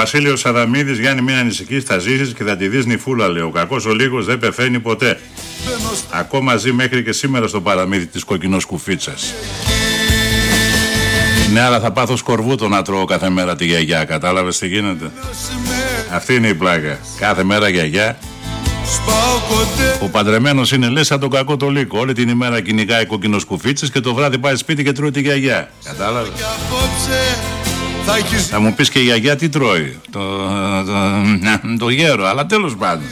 Βασίλειος Σαδαμίδης, Γιάννη, μην ανησυχείς, θα ζήσεις και θα τη δεις νυφούλα, λέει. Ο κακός ο λίγος δεν πεθαίνει ποτέ. Ακόμα ζει μέχρι και σήμερα στο παραμύθι της κοκκινοσκουφίτσας. Ναι, αλλά θα πάθω σκορβούτο να τρώω κάθε μέρα τη γιαγιά. Κατάλαβες τι γίνεται? Αυτή είναι η πλάκα. Κάθε μέρα γιαγιά. Ο παντρεμένος είναι λες σαν τον κακό το λύκο. Όλη την ημέρα κυνηγάει κοκκινοσκουφίτσες και το βράδυ πάει σπίτι και τρώει τη γιαγιά. Κατάλαβες? Θα μου πεις και η γιαγιά τι τρώει? Το γέρο, αλλά τέλος πάντων.